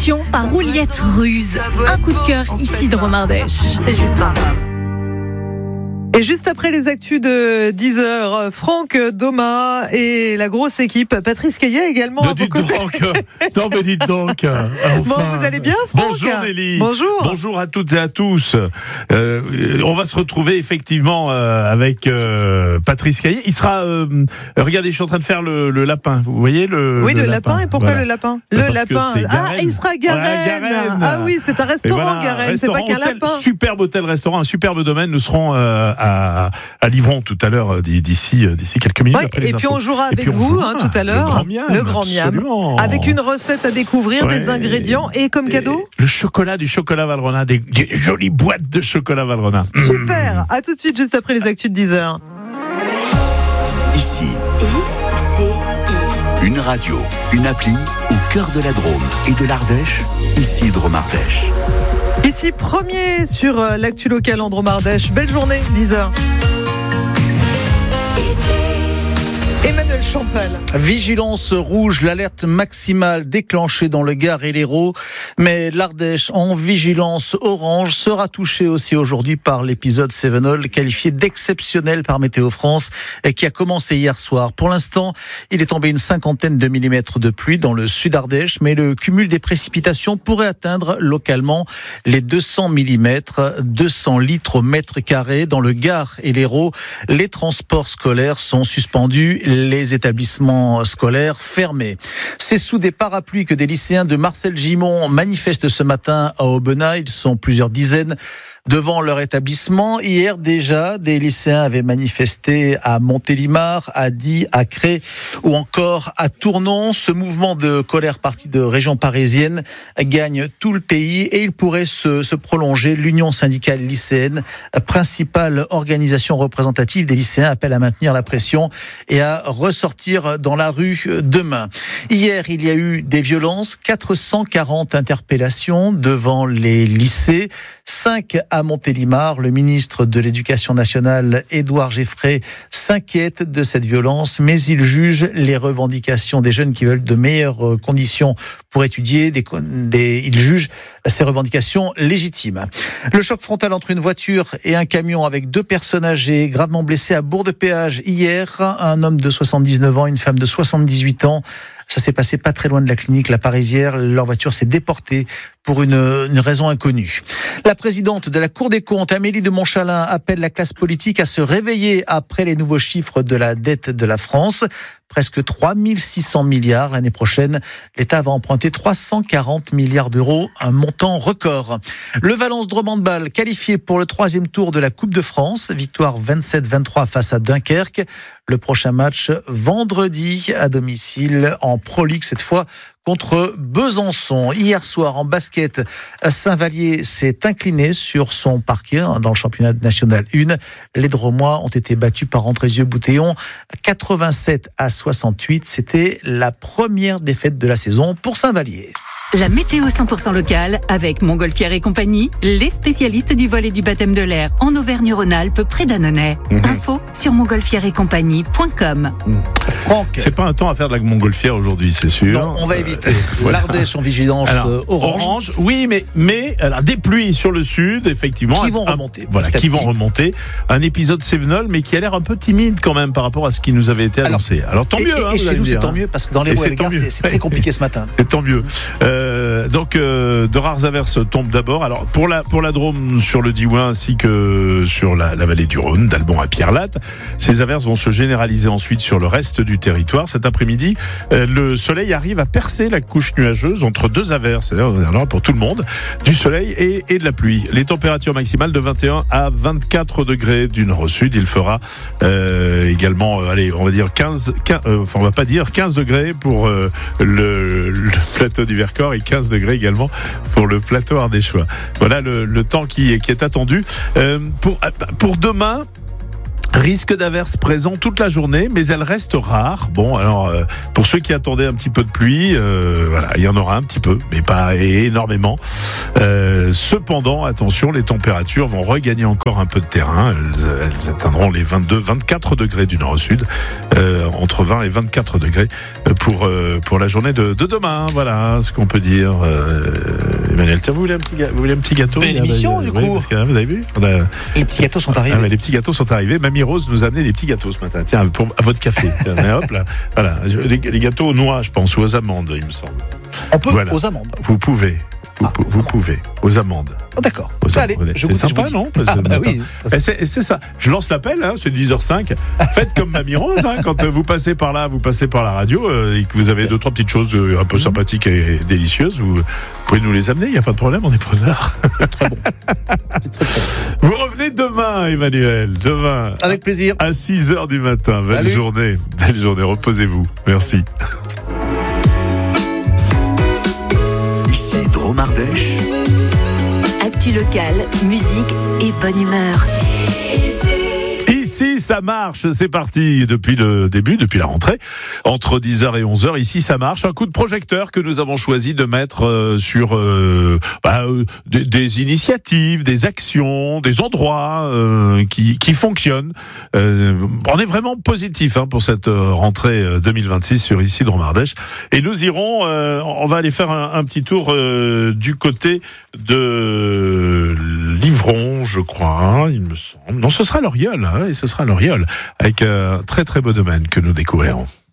séduction par Rouliette Ruse. Un coup de cœur ici de Romardèche. C'est juste ça. Et juste après les actus de 10h, Franck Doma et la grosse équipe, Patrice Caillet également à vos côtés. Non mais dites donc. Enfin. Bon, vous allez bien, Franck? Bonjour Nelly. Bonjour. Bonjour à toutes et à tous. On va se retrouver effectivement avec Patrice Caillet. Il sera. Regardez, je suis en train de faire le lapin. Vous voyez le. Oui, le lapin. Et pourquoi voilà. le lapin? Parce Le lapin. Il sera à Garenne. Garenne. Ah oui, c'est un restaurant, Garenne. C'est pas qu'un lapin. Superbe hôtel-restaurant, un superbe domaine. Nous serons à Livron tout à l'heure, d'ici quelques minutes. Ouais, et puis on jouera avec vous tout à l'heure. Le Grand Miam. Avec une recette à découvrir, des ingrédients et comme cadeau le chocolat du chocolat Valrhona, des jolies boîtes de chocolat Valrhona. Super. À tout de suite, juste après les actus de 10h. Ici, une radio, une appli au cœur de la Drôme et de l'Ardèche, ici de Romardèche. Ici, premier sur l'actu local en Drôme-Ardèche. Belle journée, 10h. Emmanuel Champal. Vigilance rouge, l'alerte maximale déclenchée dans le Gard et l'Hérault. Mais l'Ardèche, en vigilance orange, sera touchée aussi aujourd'hui par l'épisode Cévenol, qualifié d'exceptionnel par Météo France, qui a commencé hier soir. Pour l'instant, il est tombé une 50aine de millimètres de pluie dans le sud Ardèche, mais le cumul des précipitations pourrait atteindre localement les 200 mm, 200 litres au mètre carré. Dans le Gard et l'Hérault, les transports scolaires sont suspendus, les établissements scolaires fermés. C'est sous des parapluies que des lycéens de Marcel Gimond manifestent ce matin à Aubenas. Ils sont plusieurs dizaines devant leur établissement. Hier déjà, des lycéens avaient manifesté à Montélimar, à Die, à Cré ou encore à Tournon. Ce mouvement de colère parti de région parisienne gagne tout le pays et il pourrait se prolonger. L'Union syndicale lycéenne, principale organisation représentative des lycéens, appelle à maintenir la pression et à ressortir dans la rue demain. Hier, il y a eu des violences, 440 interpellations devant les lycées, 5 à Montélimar. Le ministre de l'Éducation nationale, Édouard Geffray, s'inquiète de cette violence, mais il juge les revendications des jeunes qui veulent de meilleures conditions pour étudier. Il juge ces revendications légitimes. Le choc frontal entre une voiture et un camion avec 2 personnes âgées gravement blessées à Bourg-de-Péage hier. Un homme de 79 ans, une femme de 78 ans. Ça s'est passé pas très loin de la clinique La Parisière. Leur voiture s'est déportée pour une raison inconnue. La présidente de la Cour des comptes, Amélie de Montchalin, appelle la classe politique à se réveiller après les nouveaux chiffres de la dette de la France. Presque 3600 milliards l'année prochaine. L'État va emprunter 340 milliards d'euros, un montant record. Le Valence Drôme-Handball, qualifié pour le 3e tour de la Coupe de France. Victoire 27-23 face à Dunkerque. Le prochain match vendredi à domicile en Pro League, cette fois contre Besançon. Hier soir en basket, Saint-Vallier s'est incliné sur son parquet dans le championnat national 1. Les Drômois ont été battus par Andrézieux-Boutéon 87-68. C'était la première défaite de la saison pour Saint-Vallier. La météo 100% locale avec Montgolfière et compagnie, les spécialistes du vol et du baptême de l'air en Auvergne-Rhône-Alpes près d'Annonay. Info sur montgolfièreetcompagnie.com. Franck. C'est pas un temps à faire de la montgolfière aujourd'hui, c'est sûr. Non, on va éviter. Voilà. L'Ardèche en vigilance orange. Oui, mais alors, des pluies sur le sud, effectivement. Qui vont remonter. Voilà, qui vont remonter. Un épisode Cévenol, mais qui a l'air un peu timide quand même par rapport à ce qui nous avait été annoncé. Alors tant mieux. Et chez nous, c'est tant mieux, parce que dans les Hauts et les Gard, c'est très compliqué ce matin. C'est tant mieux. Donc de rares averses tombent d'abord. Alors pour la Drôme sur le Diouin ainsi que sur la vallée du Rhône, d'Albon à Pierrelatte, ces averses vont se généraliser ensuite sur le reste du territoire. Cet après-midi, le soleil arrive à percer la couche nuageuse entre 2 averses. Alors pour tout le monde, du soleil et de la pluie. Les températures maximales de 21 à 24 degrés du nord au sud. Il fera également, on va dire 15 degrés pour le plateau du Vercors et 15 degrés également pour le plateau ardéchois. Voilà le temps qui est attendu. Pour demain, risque d'averses présent toute la journée, mais elles restent rares. Bon, alors, pour ceux qui attendaient un petit peu de pluie, voilà, il y en aura un petit peu, mais pas énormément. Cependant, attention, les températures vont regagner encore un peu de terrain. Elles atteindront les 22-24 degrés du nord au sud, entre 20 et 24 degrés pour la journée de demain. Voilà ce qu'on peut dire. Emmanuel, tiens, vous voulez un petit gâteau? Belle émission, du coup. Parce que, vous avez vu, Les petits gâteaux sont arrivés. Les petits gâteaux sont arrivés. Mamie Rose nous a amené des petits gâteaux ce matin. Tiens, à votre café. Mais hop là, voilà, les gâteaux aux noix, je pense, ou aux amandes, il me semble. On peut aux amandes. Vous pouvez. Vous pouvez, aux amandes. Oh, d'accord. Allez, c'est sympa, non? Oui. C'est ça. Je lance l'appel, c'est 10h05. Faites comme Mamie Rose, quand vous passez par là, vous passez par la radio, et que vous avez 2-3 petites choses un peu sympathiques et délicieuses, vous pouvez nous les amener, il n'y a pas de problème, on est preneurs. Très bon. Vous revenez demain, Emmanuel, demain. Avec plaisir. À 6h du matin. Belle journée, reposez-vous. Merci. Ici Drôme-Ardèche. Actu locale, musique et bonne humeur. Ici, ça marche, c'est parti depuis le début, depuis la rentrée, entre 10h et 11h. Ici, ça marche. Un coup de projecteur que nous avons choisi de mettre sur des initiatives, des actions, des endroits qui fonctionnent. On est vraiment positif pour cette rentrée 2026 sur Ici Drôme-Ardèche. Et nous irons, on va aller faire un petit tour du côté de Livron, je crois, il me semble. Non, ce sera l'Oriole, ce sera l'Oriole, avec un très très beau domaine que nous découvrirons.